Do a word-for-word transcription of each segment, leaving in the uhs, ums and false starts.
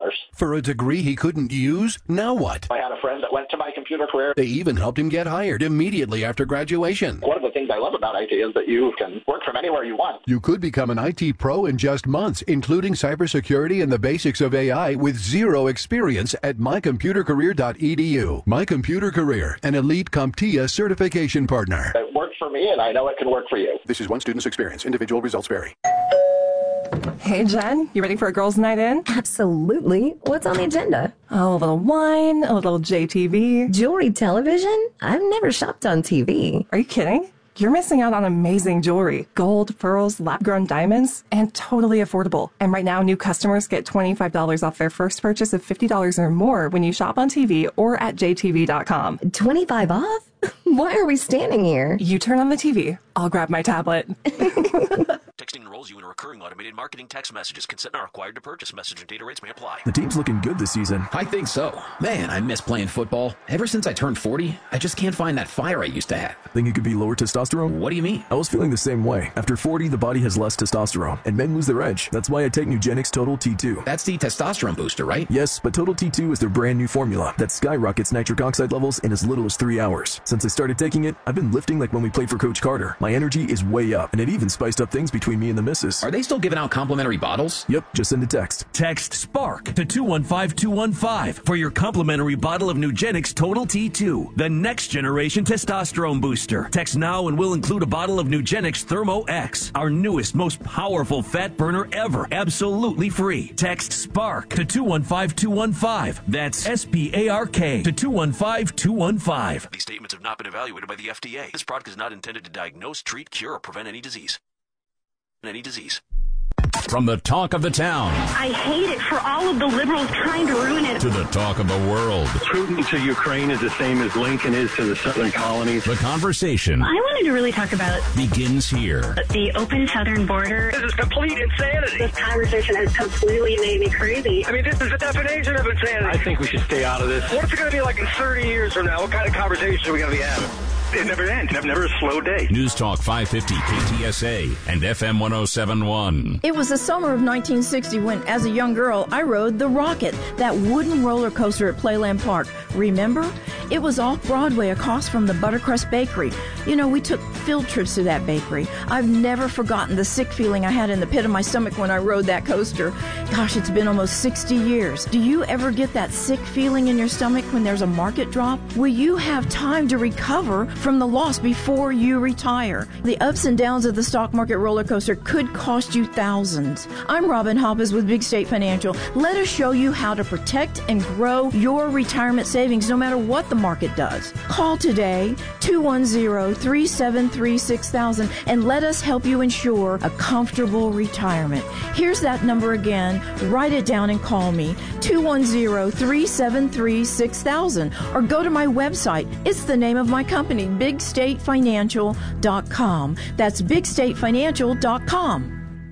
For a degree he couldn't use? Now what? I had a friend that went to My Computer Career. They even helped him get hired immediately after graduation. One of the things I love about I T is that you can work from anywhere you want. You could become an I T pro in just months, including cybersecurity and the basics of A I with zero experience at my computer career dot e d u. My Computer Career, an elite CompTIA certification partner. It worked for me, and I know it can work for you. This is one student's experience. Individual results vary. Hey, Jen, you ready for a girls' night in? Absolutely. What's on the agenda? Oh, a little wine, a little J T V. Jewelry television? I've never shopped on T V. Are you kidding? You're missing out on amazing jewelry. Gold, pearls, lab-grown diamonds, and totally affordable. And right now, new customers get twenty-five dollars off their first purchase of fifty dollars or more when you shop on T V or at j t v dot com. twenty-five off? Why are we standing here? You turn on the T V. I'll grab my tablet. Texting enrolls you in a recurring automated marketing text messages. Consent not required to purchase. Message and data rates may apply. The team's looking good this season. I think so. Man, I miss playing football. Ever since I turned forty, I just can't find that fire I used to have. Think it could be lower testosterone? What do you mean? I was feeling the same way. After forty, the body has less testosterone, and men lose their edge. That's why I take Nugenix Total T two. That's the testosterone booster, right? Yes, but Total T two is their brand new formula that skyrockets nitric oxide levels in as little as three hours. Since I started taking it, I've been lifting like when we played for Coach Carter. My energy is way up, and it even spiced up things between me and the missus. Are they still giving out complimentary bottles? Yep, just send a text. Text SPARK to two one five two one five for your complimentary bottle of Nugenix Total T two, the next generation testosterone booster. Text now and we'll include a bottle of Nugenix Thermo X, our newest, most powerful fat burner ever, absolutely free. Text SPARK to two one five two one five. That's S P A R K to two one five two one five. These statements have not been evaluated by the F D A. This product is not intended to diagnose, treat, cure, or prevent any disease. Any disease. From the talk of the town. I hate it for all of the liberals trying to ruin it. To the talk of the world. Putin to Ukraine is the same as Lincoln is to the southern colonies. The conversation. I wanted to really talk about begins here. The open southern border. This is complete insanity. This conversation has completely made me crazy. I mean, this is the definition of insanity. I think we should stay out of this. What's it going to be like in thirty years from now? What kind of conversation are we going to be having? It never ends. Never, never a slow day. News Talk five fifty K T S A and F M one oh seven point one. It was the summer of nineteen sixty when, as a young girl, I rode the Rocket, that wooden roller coaster at Playland Park. Remember? It was off-Broadway across from the Buttercrust Bakery. You know, we took field trips to that bakery. I've never forgotten the sick feeling I had in the pit of my stomach when I rode that coaster. Gosh, it's been almost sixty years. Do you ever get that sick feeling in your stomach when there's a market drop? Will you have time to recover from the loss before you retire? The ups and downs of the stock market roller coaster could cost you thousands. I'm Robin Hoppes with Big State Financial. Let us show you how to protect and grow your retirement savings no matter what the market does. Call today, two one zero, three seven three, six thousand, and let us help you ensure a comfortable retirement. Here's that number again. Write it down and call me, two one zero, three seven three, six thousand, or go to my website. It's the name of my company, big state financial dot com. That's big state financial dot com.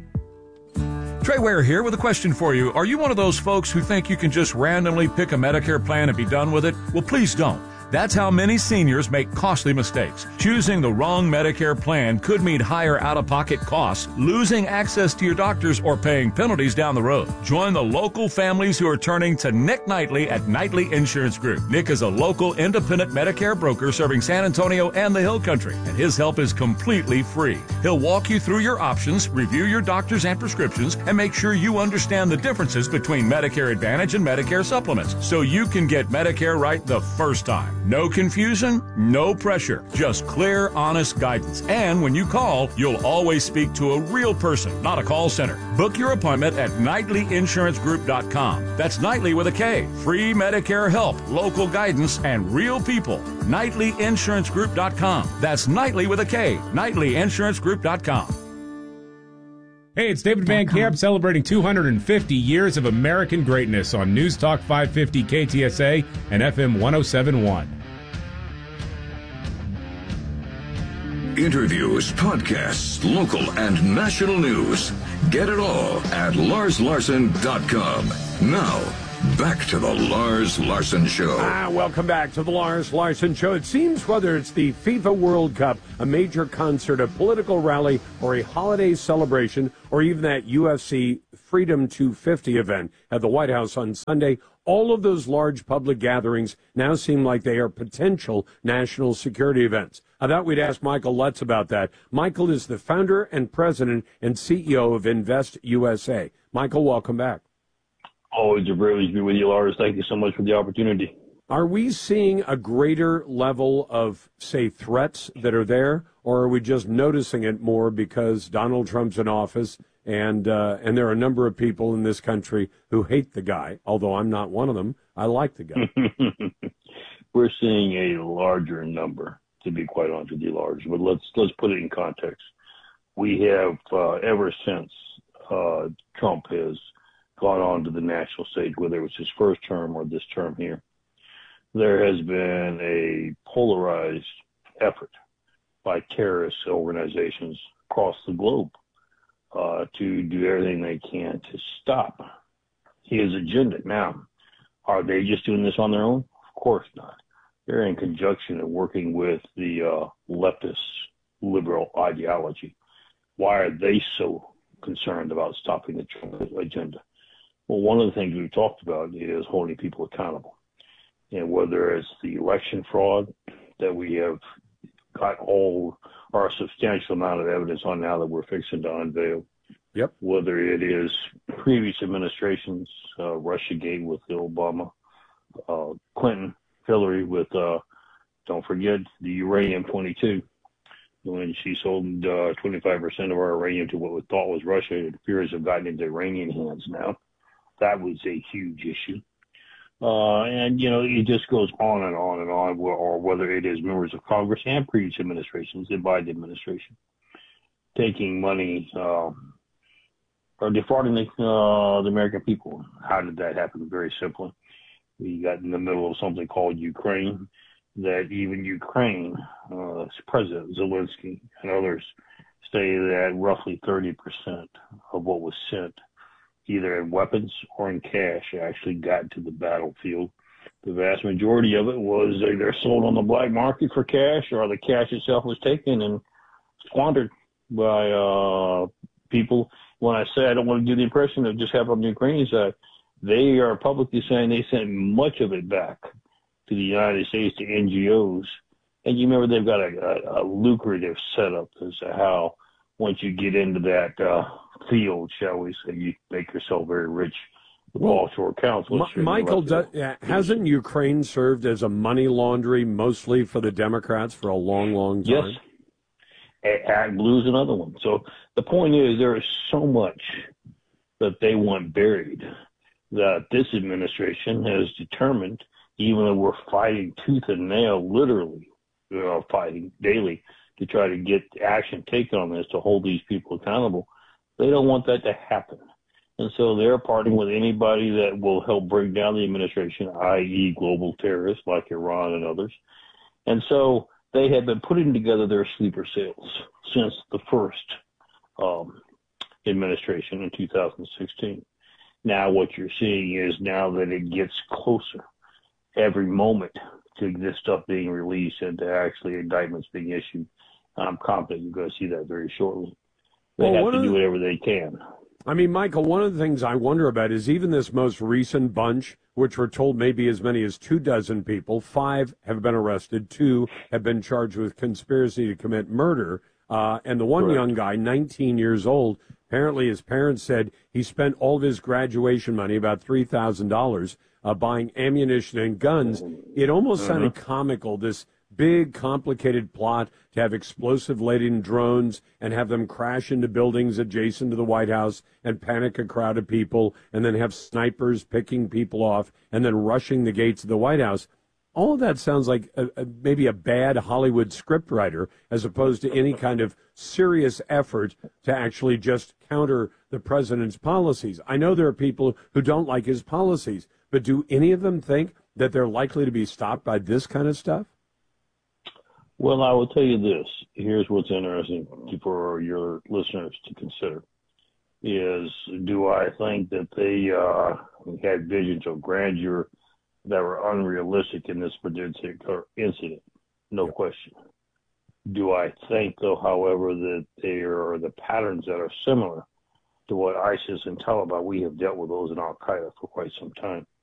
Trey Ware here with a question for you. Are you one of those folks who think you can just randomly pick a Medicare plan and be done with it? Well, please don't. That's how many seniors make costly mistakes. Choosing the wrong Medicare plan could mean higher out-of-pocket costs, losing access to your doctors, or paying penalties down the road. Join the local families who are turning to Nick Knightley at Knightley Insurance Group. Nick is a local independent Medicare broker serving San Antonio and the Hill Country, and his help is completely free. He'll walk you through your options, review your doctors and prescriptions, and make sure you understand the differences between Medicare Advantage and Medicare Supplements, so you can get Medicare right the first time. No confusion, no pressure, just clear, honest guidance. And when you call, you'll always speak to a real person, not a call center. Book your appointment at Knightley Insurance Group dot com. That's Knightley with a K. Free Medicare help, local guidance, and real people. Knightley Insurance Group dot com. That's Knightley with a K. Knightley Insurance Group dot com. Hey, it's David Van Camp celebrating two hundred fifty years of American greatness on News Talk five fifty K T S A and F M one oh seven point one. Interviews, podcasts, local and national news. Get it all at lars larson dot com. Now, back to the Lars Larson Show. Ah, welcome back to the Lars Larson Show. It seems whether it's the FIFA World Cup, a major concert, a political rally, or a holiday celebration, or even that U F C Freedom two fifty event at the White House on Sunday, all of those large public gatherings now seem like they are potential national security events. I thought we'd ask Michael Lutz about that. Michael is the founder and president and C E O of Invest U S A. Michael, welcome back. Always a privilege to be with you, Lars. Thank you so much for the opportunity. Are we seeing a greater level of, say, threats that are there, or are we just noticing it more because Donald Trump's in office and uh, and there are a number of people in this country who hate the guy, although I'm not one of them. I like the guy. We're seeing a larger number, to be quite honest with you, Lars. But let's let's put it in context. We have, uh, ever since uh, Trump has gone on to the national stage, whether it was his first term or this term here, there has been a polarized effort by terrorist organizations across the globe uh, to do everything they can to stop his agenda. Now, are they just doing this on their own? Of course not. They're in conjunction and working with the uh, leftist liberal ideology. Why are they so concerned about stopping the Trump agenda? Well, one of the things we've talked about is holding people accountable. And whether it's the election fraud that we have got all or a substantial amount of evidence on now that we're fixing to unveil. Yep. Whether it is previous administrations, uh, Russiagate with Obama, uh, Clinton, Hillary with, uh, don't forget, the uranium twenty-two. When she sold uh, twenty-five percent of our uranium to what we thought was Russia, it appears to have gotten into Iranian hands now. That was a huge issue. Uh, and, you know, it just goes on and on and on, or whether it is members of Congress and previous administrations, the Biden administration, taking money um, or defrauding the, uh, the American people. How did that happen? Very simply. We got in the middle of something called Ukraine, that even Ukraine, uh, President Zelensky and others stated that roughly thirty percent of what was sent, either in weapons or in cash, actually got to the battlefield. The vast majority of it was either sold on the black market for cash, or the cash itself was taken and squandered by uh, people. When I say I don't want to do the impression of just having on the Ukrainian side, they are publicly saying they sent much of it back to the United States, to N G Os. And you remember they've got a, a, a lucrative setup as to how once you get into that uh, field, shall we say, you make yourself very rich with well, offshore accounts. M- Michael, do, uh, hasn't Ukraine served as a money laundry mostly for the Democrats for a long, long time? Yes. AdBlue is another one. So the point is there is so much that they want buried that this administration has determined, even though we're fighting tooth and nail, literally uh, fighting daily to try to get action taken on this to hold these people accountable, they don't want that to happen. And so they're parting with anybody that will help bring down the administration, that is global terrorists like Iran and others. And so they have been putting together their sleeper cells since the first um, administration in two thousand sixteen. Now what you're seeing is now that it gets closer every moment to this stuff being released and to actually indictments being issued, I'm confident you're going to see that very shortly. They well, have to do the, whatever they can. I mean, Michael, one of the things I wonder about is even this most recent bunch, which we're told maybe as many as two dozen people, five have been arrested, two have been charged with conspiracy to commit murder, uh, and the one Correct. young guy, nineteen years old, apparently his parents said he spent all of his graduation money, about three thousand dollars, uh, buying ammunition and guns. It almost uh-huh. sounded comical, this big, complicated plot to have explosive-laden drones and have them crash into buildings adjacent to the White House and panic a crowd of people, and then have snipers picking people off and then rushing the gates of the White House. All of that sounds like a, a, maybe a bad Hollywood scriptwriter as opposed to any kind of serious effort to actually just counter the president's policies. I know there are people who don't like his policies, but do any of them think that they're likely to be stopped by this kind of stuff? Well, I will tell you this. Here's what's interesting for your listeners to consider. is, do I think that they uh, had visions of grandeur that were unrealistic in this particular incident? No question. Do I think, though, however, that there are the patterns that are similar to what ISIS and Taliban, we have dealt with those in Al-Qaeda for quite some time.